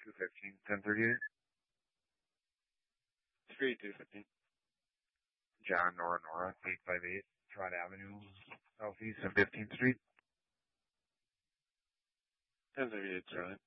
215, 1038. 3215. John Nora, 858, Trot Avenue, Southeast of 15th Street. 1038, Charlie.